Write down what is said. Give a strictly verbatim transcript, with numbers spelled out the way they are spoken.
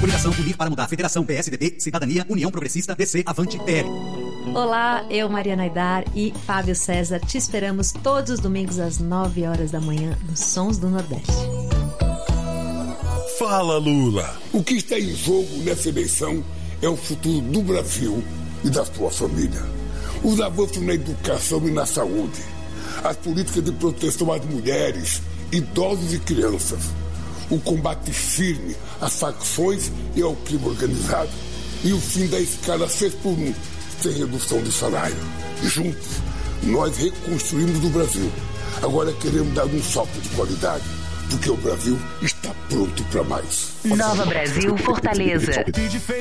Coligação Unir para Mudar. Federação P S D B, Cidadania, União Progressista, D C, Avante, P L. Olá, eu, Mariana Aidar e Fábio César, te esperamos todos os domingos às nove horas da manhã nos Sons do Nordeste. Fala, Lula! O que está em jogo nessa eleição é o futuro do Brasil e da sua família. Os avanços na educação e na saúde, as políticas de proteção às mulheres, idosos e crianças, o combate firme às facções e ao crime organizado e o fim da escala seis por um, sem redução de salário. Juntos, nós reconstruímos o Brasil. Agora queremos dar um salto de qualidade, porque o Brasil está pronto para mais. Nova Brasil Fortaleza.